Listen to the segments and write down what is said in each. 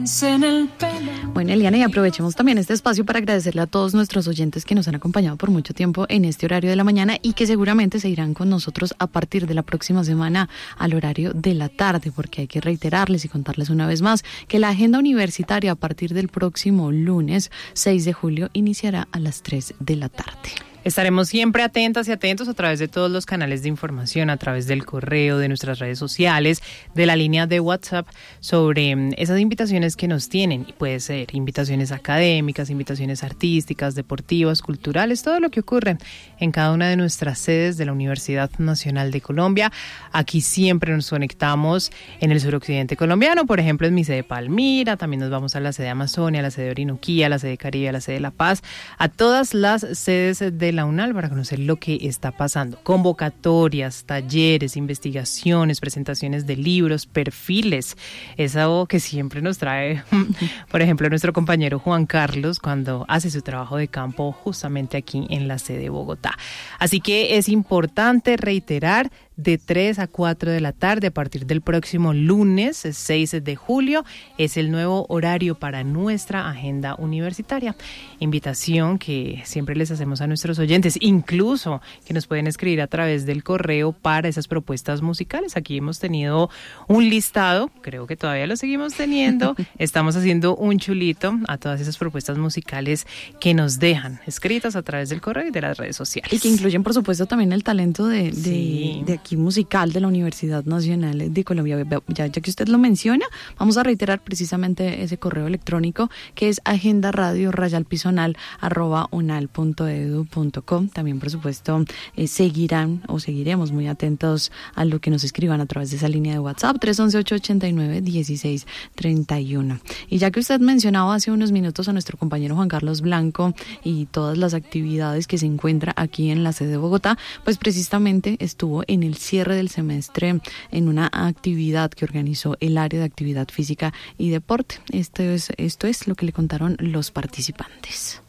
Bueno, Eliana, y aprovechemos también este espacio para agradecerle a todos nuestros oyentes que nos han acompañado por mucho tiempo en este horario de la mañana y que seguramente se irán con nosotros a partir de la próxima semana al horario de la tarde, porque hay que reiterarles y contarles una vez más que la agenda universitaria a partir del próximo lunes 6 de julio iniciará a las 3 de la tarde. Estaremos siempre atentas y atentos a través de todos los canales de información, a través del correo, de nuestras redes sociales, de la línea de WhatsApp, sobre esas invitaciones que nos tienen. Y puede ser invitaciones académicas, invitaciones artísticas, deportivas, culturales, todo lo que ocurre en cada una de nuestras sedes de la Universidad Nacional de Colombia. Aquí siempre nos conectamos en el suroccidente colombiano, por ejemplo, en mi sede Palmira, también nos vamos a la sede Amazonia, a la sede Orinoquía, a la sede Caribe, a la sede La Paz, a todas las sedes de la UNAL para conocer lo que está pasando. Convocatorias, talleres, investigaciones, presentaciones de libros, perfiles. Es algo que siempre nos trae, por ejemplo, nuestro compañero Juan Carlos cuando hace su trabajo de campo justamente aquí en la sede de Bogotá. Así que es importante reiterar, de 3 a 4 de la tarde a partir del próximo lunes 6 de julio es el nuevo horario para nuestra agenda universitaria. Invitación que siempre les hacemos a nuestros oyentes, incluso que nos pueden escribir a través del correo para esas propuestas musicales. Aquí hemos tenido un listado, creo que todavía lo seguimos teniendo. Estamos haciendo un chulito a todas esas propuestas musicales que nos dejan escritas a través del correo y de las redes sociales. Y que incluyen, por supuesto, también el talento de aquí musical de la Universidad Nacional de Colombia. Ya que usted lo menciona, vamos a reiterar precisamente ese correo electrónico que es agendaradio@unal.edu.co. También, por supuesto, seguiremos muy atentos a lo que nos escriban a través de esa línea de WhatsApp 311-889-1631. Y ya que usted mencionaba hace unos minutos a nuestro compañero Juan Carlos Blanco y todas las actividades que se encuentra aquí en la sede de Bogotá, pues precisamente estuvo en el cierre del semestre en una actividad que organizó el área de actividad física y deporte. Esto es lo que le contaron los participantes.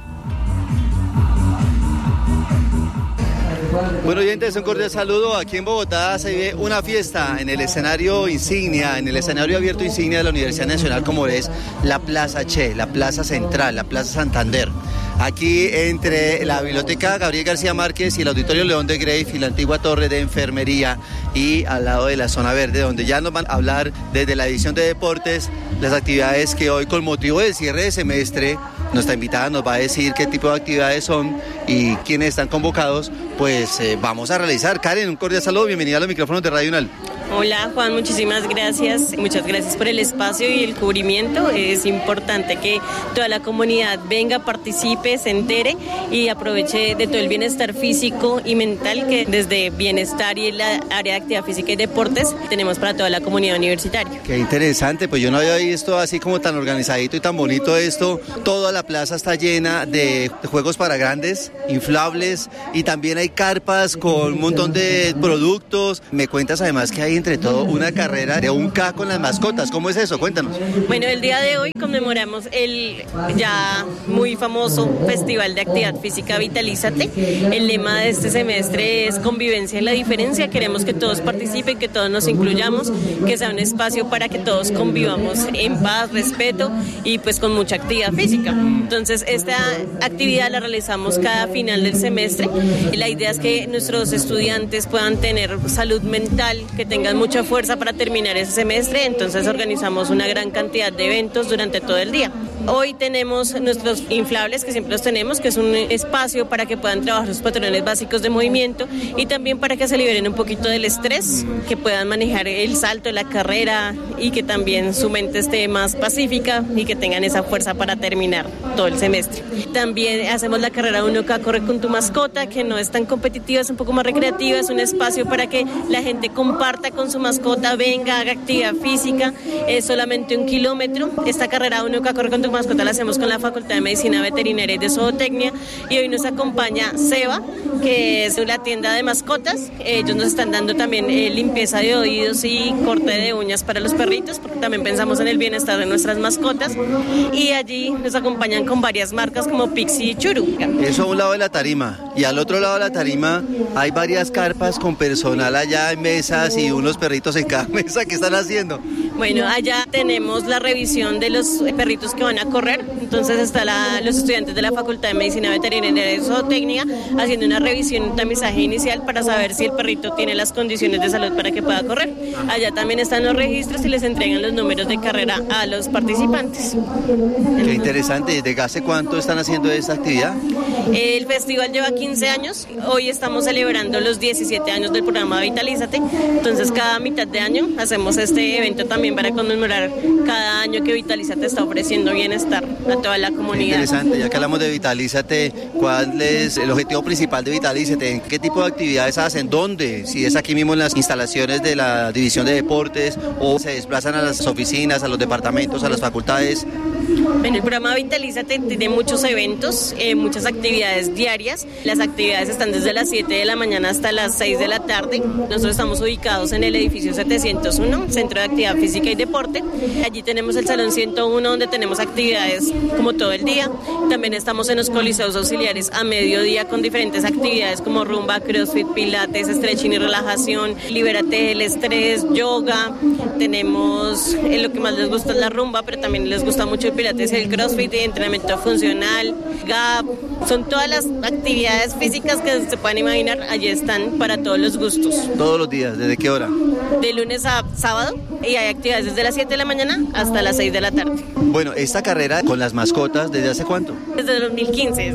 Bueno, oyentes, un cordial saludo. Aquí en Bogotá se vive una fiesta en el escenario insignia, en el escenario abierto insignia de la Universidad Nacional, como es la Plaza Che, la Plaza Central, la Plaza Santander. Aquí entre la Biblioteca Gabriel García Márquez y el Auditorio León de Greiff y la antigua Torre de Enfermería, y al lado de la Zona Verde, donde ya nos van a hablar desde la división de deportes las actividades que hoy, con motivo del cierre de semestre, nuestra invitada nos va a decir qué tipo de actividades son y quiénes están convocados, pues vamos a realizar. Karen, un cordial saludo, bienvenida a los micrófonos de Radio UNAL. Hola Juan, muchísimas gracias por el espacio y el cubrimiento. Es importante que toda la comunidad venga, participe, se entere y aproveche de todo el bienestar físico y mental que desde bienestar y la área de actividad física y deportes tenemos para toda la comunidad universitaria. Qué interesante, pues yo no había visto así como tan organizadito y tan bonito esto. Toda la plaza está llena de juegos para grandes, inflables, y también hay carpas con un montón de productos. Me cuentas además que hay entre todo una carrera de 1K con las mascotas. ¿Cómo es eso? Cuéntanos. Bueno, el día de hoy conmemoramos el ya muy famoso Festival de Actividad Física Vitalízate. El lema de este semestre es convivencia en la diferencia. Queremos que todos participen, que todos nos incluyamos, que sea un espacio para que todos convivamos en paz, respeto y pues con mucha actividad física. Entonces, esta actividad la realizamos cada final del semestre. La idea es que nuestros estudiantes puedan tener salud mental, que tengan mucha fuerza para terminar ese semestre. Entonces organizamos una gran cantidad de eventos durante todo el día. Hoy tenemos nuestros inflables, que siempre los tenemos, que es un espacio para que puedan trabajar sus patrones básicos de movimiento y también para que se liberen un poquito del estrés, que puedan manejar el salto, la carrera, y que también su mente esté más pacífica y que tengan esa fuerza para terminar todo el semestre. También hacemos la carrera 1K Corre con tu mascota, que no es tan competitiva, es un poco más recreativa, es un espacio para que la gente comparta con su mascota, venga, haga actividad física. Es solamente 1 kilómetro. Esta carrera 1K Corre con tu mascota la hacemos con la Facultad de Medicina Veterinaria y de Zootecnia, y hoy nos acompaña Seba, que es la tienda de mascotas. Ellos nos están dando también limpieza de oídos y corte de uñas para los perritos, porque también pensamos en el bienestar de nuestras mascotas, y allí nos acompañan con varias marcas como Pixie y Churu. Eso a un lado de la tarima, y al otro lado de la tarima hay varias carpas con personal allá en mesas y unos los perritos en cada mesa. ¿Qué están haciendo? Bueno, allá tenemos la revisión de los perritos que van a correr. Entonces está los estudiantes de la Facultad de Medicina Veterinaria y Zootecnia haciendo una revisión, un tamizaje inicial para saber si el perrito tiene las condiciones de salud para que pueda correr. Allá también están los registros y les entregan los números de carrera a los participantes. Qué interesante. ¿Desde hace cuánto están haciendo esta actividad? El festival lleva 15 años. Hoy estamos celebrando los 17 años del programa Vitalízate. Entonces cada mitad de año hacemos este evento también para conmemorar cada año que Vitalízate está ofreciendo bienestar a toda la comunidad. Qué interesante. Ya que hablamos de Vitalízate, ¿cuál es el objetivo principal de Vitalízate? ¿Qué tipo de actividades hacen? ¿Dónde? Si es aquí mismo en las instalaciones de la División de Deportes o se desplazan a las oficinas, a los departamentos, a las facultades. Bueno, el programa Vitalízate tiene muchos eventos, muchas actividades diarias. Las actividades están desde las 7 de la mañana hasta las 6 de la tarde. Nosotros estamos ubicados en el edificio 701, Centro de Actividad Física y Deporte. Allí tenemos el Salón 101, donde tenemos actividades como todo el día. También estamos en los coliseos auxiliares a mediodía con diferentes actividades como rumba, crossfit, pilates, stretching y relajación, libérate del estrés, yoga. Tenemos lo que más les gusta es la rumba, pero también les gusta mucho el pilates y el crossfit, y entrenamiento funcional, gap. Son todas las actividades físicas que se puedan imaginar, allí están para todos los gustos. Todos los días, ¿desde qué hora? De lunes a sábado, y hay actividades desde las 7 de la mañana hasta las 6 de la tarde. Bueno, esta carrera con las mascotas, ¿desde hace cuánto? Desde 2015.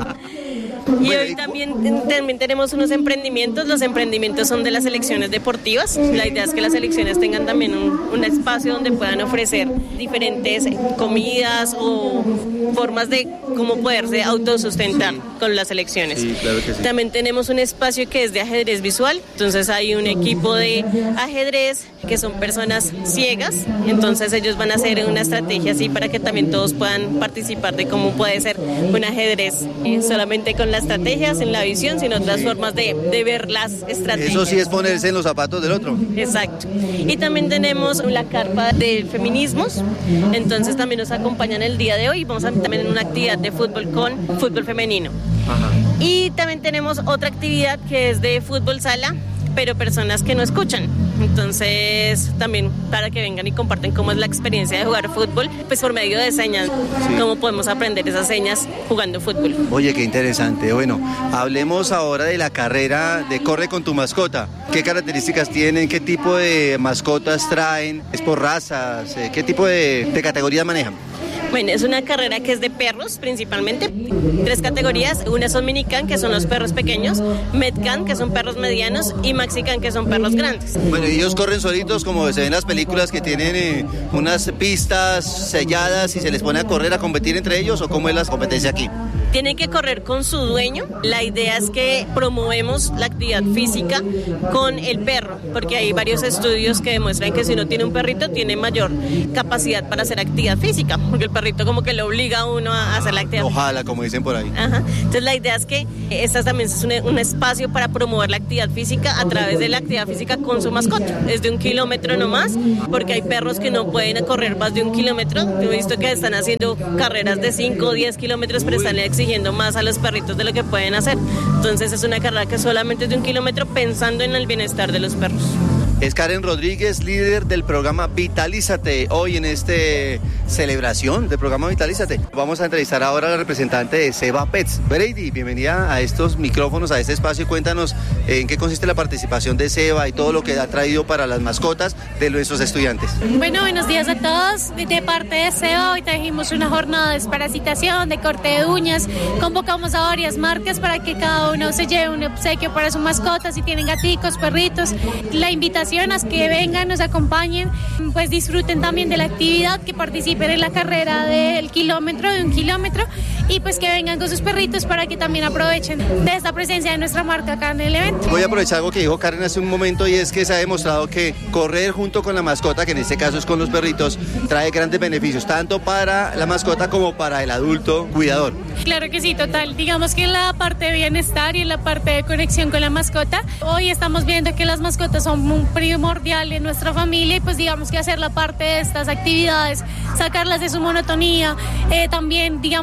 Y hoy también tenemos unos emprendimientos. Los emprendimientos son de las selecciones deportivas. La idea es que las selecciones tengan también un espacio donde puedan ofrecer diferentes comidas o formas de cómo poderse autosustentar con las selecciones. Sí, claro que sí. También tenemos un espacio que es de ajedrez visual. Entonces hay un equipo de ajedrez que son personas ciegas. Entonces ellos van a hacer una estrategia así para que también todos puedan participar de cómo puede ser un ajedrez solamente con las estrategias, en la visión, sino otras formas de ver las estrategias. Eso sí es ponerse en los zapatos del otro. Exacto. Y también tenemos la carpa de feminismos, entonces también nos acompañan el día de hoy. Vamos a también en una actividad de fútbol con fútbol femenino. Ajá. Y también tenemos otra actividad que es de fútbol sala, pero personas que no escuchan. Entonces, también para que vengan y comparten cómo es la experiencia de jugar fútbol, pues por medio de señas, cómo podemos aprender esas señas jugando fútbol. Oye, qué interesante. Bueno, hablemos ahora de la carrera de Corre con tu mascota. ¿Qué características tienen? ¿Qué tipo de mascotas traen? ¿Es por razas? ¿Qué tipo de categorías manejan? Bueno, es una carrera que es de perros principalmente. 3 categorías. Una son Minican, que son los perros pequeños, Medcan, que son perros medianos, y Maxican, que son perros grandes. Bueno, y ellos corren solitos como se ven en las películas que tienen unas pistas selladas y se les pone a correr, a competir entre ellos, ¿o cómo es la competencia aquí? Tienen que correr con su dueño. La idea es que promovemos la actividad física con el perro, porque hay varios estudios que demuestran que si uno tiene un perrito tiene mayor capacidad para hacer actividad física, porque el perrito como que lo obliga a uno a hacer la actividad física. Ojalá, como dicen por ahí. Ajá. Entonces la idea es que esta también es un espacio para promover la actividad física a través de la actividad física con su mascota. Es de 1 kilómetro nomás, porque hay perros que no pueden correr más de 1 kilómetro. Yo he visto que están haciendo carreras de 5 o 10 kilómetros, pero están exigiendo más a los perritos de lo que pueden hacer. Entonces es una carrera que solamente es de 1 kilómetro pensando en el bienestar de los perros. Es Karen Rodríguez, líder del programa Vitalízate. Hoy en esta celebración del programa Vitalízate vamos a entrevistar ahora a la representante de Seba Pets. Brady, bienvenida a estos micrófonos, a este espacio. Cuéntanos en qué consiste la participación de Seba y todo lo que ha traído para las mascotas de nuestros estudiantes. Bueno, buenos días a todos. De parte de Seba hoy trajimos una jornada de desparasitación, de corte de uñas. Convocamos a varias marcas para que cada uno se lleve un obsequio para su mascota, si tienen gaticos, perritos. La invitación a que vengan, nos acompañen, pues disfruten también de la actividad, que participen en la carrera del kilómetro, de 1 kilómetro, y pues que vengan con sus perritos para que también aprovechen de esta presencia de nuestra marca acá en el evento. Voy a aprovechar algo que dijo Karen hace un momento, y es que se ha demostrado que correr junto con la mascota, que en este caso es con los perritos, trae grandes beneficios, tanto para la mascota como para el adulto cuidador. Claro que sí, total. Digamos que en la parte de bienestar y en la parte de conexión con la mascota, hoy estamos viendo que las mascotas son un primordial en nuestra familia, y pues digamos que hacer la parte de estas actividades, sacarlas de su monotonía, también digamos que activar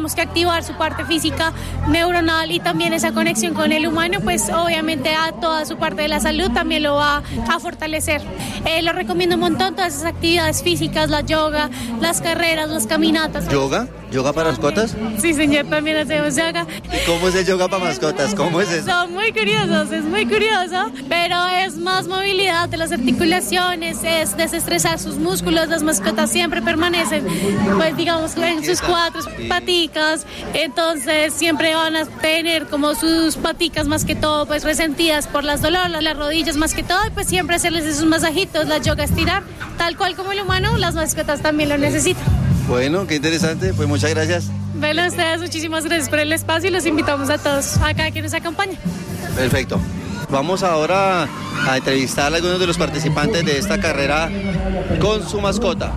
activar su parte física, neuronal y también esa conexión con el humano, pues obviamente a toda su parte de la salud también lo va a fortalecer. Lo recomiendo un montón, todas esas actividades físicas, la yoga, las carreras, las caminatas. ¿Yoga? ¿Yoga para mascotas? Sí, señor, también hacemos yoga. ¿Y cómo es el yoga para mascotas? ¿Cómo es eso? Son muy curiosos, es muy curioso, pero es más movilidad de las articulaciones, es desestresar sus músculos. Las mascotas siempre permanecen, pues digamos, en sus cuatro paticas, entonces siempre van a tener como sus paticas más que todo pues resentidas por las dolores, las rodillas más que todo, y pues siempre hacerles esos masajitos, la yoga, estirar, tal cual como el humano, las mascotas también lo necesitan. Bueno, qué interesante, pues muchas gracias. Bueno, ustedes, muchísimas gracias por el espacio y los invitamos a todos, a cada quien nos acompaña. Perfecto. Vamos ahora a entrevistar a algunos de los participantes de esta carrera con su mascota.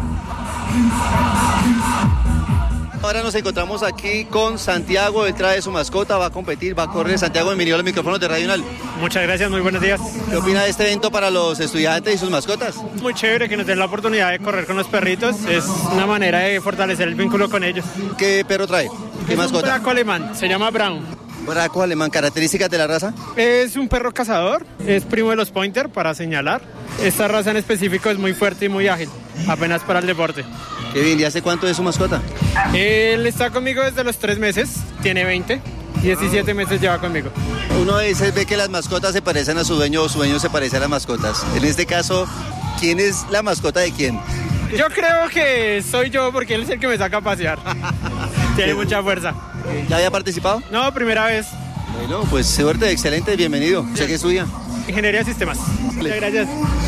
Ahora nos encontramos aquí con Santiago, él trae su mascota, va a competir, va a correr. Santiago, bienvenido a los micrófonos de Radio Unal. Muchas gracias, muy buenos días. ¿Qué opina de este evento para los estudiantes y sus mascotas? Muy chévere que nos den la oportunidad de correr con los perritos, es una manera de fortalecer el vínculo con ellos. ¿Qué perro trae? ¿Qué mascota? Un braco alemán, se llama Brown. Braco alemán, ¿características de la raza? Es un perro cazador, es primo de los pointer para señalar. Esta raza en específico es muy fuerte y muy ágil, apenas para el deporte. Qué bien, ¿y hace cuánto es su mascota? Él está conmigo desde los 3 meses, tiene 20, 17 meses lleva conmigo. Uno a veces ve que las mascotas se parecen a su dueño o su dueño se parece a las mascotas. En este caso, ¿quién es la mascota de quién? Yo creo que soy yo porque él es el que me saca a pasear. Tiene mucha fuerza. ¿Ya había participado? No, primera vez. Bueno, pues suerte, excelente, bienvenido. Sé que estudia. Ingeniería de sistemas. Muchas gracias.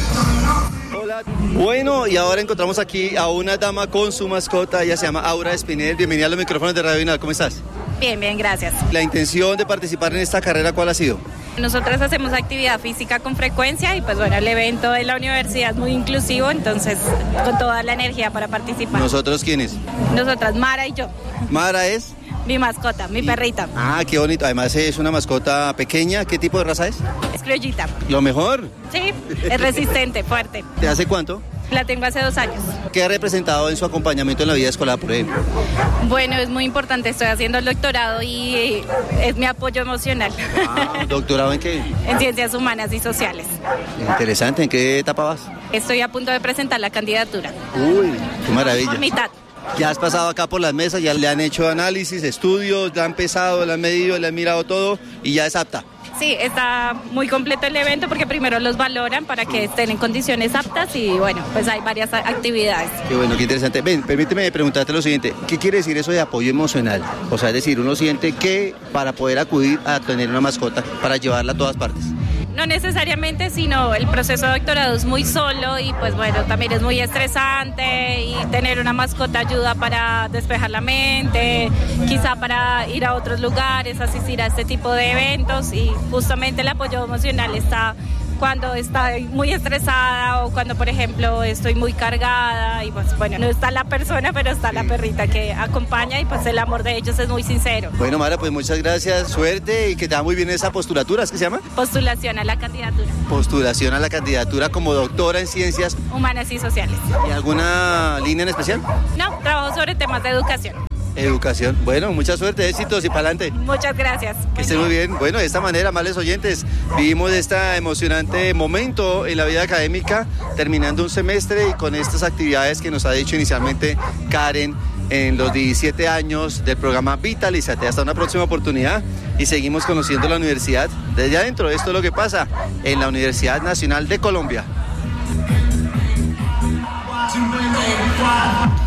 Hola. Bueno, y ahora encontramos aquí a una dama con su mascota, ella se llama Aura Espinel. Bienvenida a los micrófonos de Radio Unal, ¿cómo estás? Bien, bien, gracias. La intención de participar en esta carrera, ¿cuál ha sido? Nosotros hacemos actividad física con frecuencia y pues bueno, el evento de la universidad es muy inclusivo, entonces con toda la energía para participar. ¿Nosotros quiénes? Nosotras, Mara y yo. Mara es... Mi mascota, mi perrita. Ah, qué bonito. Además es una mascota pequeña. ¿Qué tipo de raza es? Es criollita. ¿Lo mejor? Sí, es resistente, fuerte. ¿De hace cuánto? La tengo hace 2 años. ¿Qué ha representado en su acompañamiento en la vida escolar, por ejemplo? Bueno, es muy importante. Estoy haciendo el doctorado y es mi apoyo emocional. ¿Doctorado en qué? En Ciencias Humanas y Sociales. Interesante. ¿En qué etapa vas? Estoy a punto de presentar la candidatura. Uy, qué maravilla. Por mitad. Ya has pasado acá por las mesas, ya le han hecho análisis, estudios, le han pesado, le han medido, le han mirado todo y ya es apta. Sí, está muy completo el evento porque primero los valoran para que estén en condiciones aptas y bueno, pues hay varias actividades. Qué bueno, qué interesante. Ven, permíteme preguntarte lo siguiente, ¿qué quiere decir eso de apoyo emocional? O sea, es decir, uno siente que para poder acudir a tener una mascota, para llevarla a todas partes. No necesariamente, sino el proceso de doctorado es muy solo y pues bueno, también es muy estresante y tener una mascota ayuda para despejar la mente, quizá para ir a otros lugares, asistir a este tipo de eventos y justamente el apoyo emocional está cuando estoy muy estresada o cuando, por ejemplo, estoy muy cargada y pues bueno, no está la persona, pero está la perrita que acompaña y pues el amor de ellos es muy sincero. Bueno, Mara, pues muchas gracias, suerte y que te va muy bien esa postulatura, ¿es que se llama? Postulación a la candidatura. Postulación a la candidatura como doctora en Ciencias Humanas y Sociales. ¿Y alguna línea en especial? No, trabajo sobre temas de educación. Educación. Bueno, mucha suerte, éxitos y para adelante. Muchas gracias. Que estén muy bien. Bueno, de esta manera, amables oyentes, vivimos este emocionante momento en la vida académica, terminando un semestre y con estas actividades que nos ha dicho inicialmente Karen en los 17 años del programa Vitalízate. Hasta una próxima oportunidad y seguimos conociendo la universidad desde adentro. Esto es lo que pasa en la Universidad Nacional de Colombia.